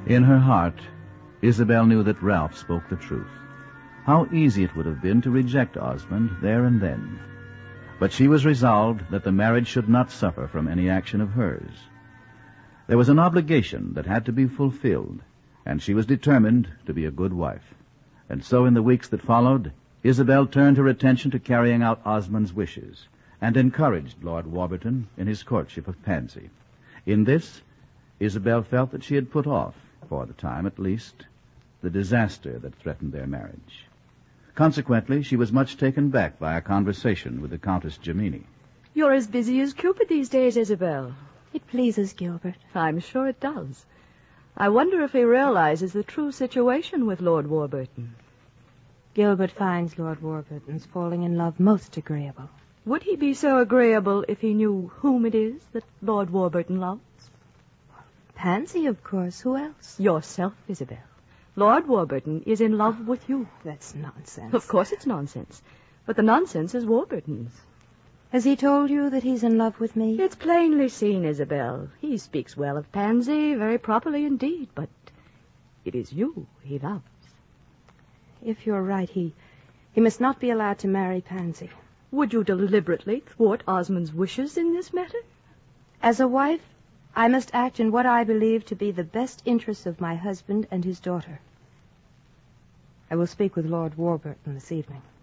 In her heart, Isabel knew that Ralph spoke the truth. How easy it would have been to reject Osmond there and then. But she was resolved that the marriage should not suffer from any action of hers. There was an obligation that had to be fulfilled, and she was determined to be a good wife. And so in the weeks that followed, Isabel turned her attention to carrying out Osmond's wishes and encouraged Lord Warburton in his courtship of Pansy. In this, Isabel felt that she had put off, for the time at least, the disaster that threatened their marriage. Consequently, she was much taken back by a conversation with the Countess Gemini. You're as busy as Cupid these days, Isabel. It pleases Gilbert. I'm sure it does. I wonder if he realizes the true situation with Lord Warburton. Gilbert finds Lord Warburton's falling in love most agreeable. Would he be so agreeable if he knew whom it is that Lord Warburton loves? Pansy, of course. Who else? Yourself, Isabel. Lord Warburton is in love with you. That's nonsense. Of course it's nonsense. But the nonsense is Warburton's. Has he told you that he's in love with me? It's plainly seen, Isabel. He speaks well of Pansy, very properly indeed, but it is you he loves. If you're right, he must not be allowed to marry Pansy. Would you deliberately thwart Osmond's wishes in this matter? As a wife, I must act in what I believe to be the best interests of my husband and his daughter. I will speak with Lord Warburton this evening.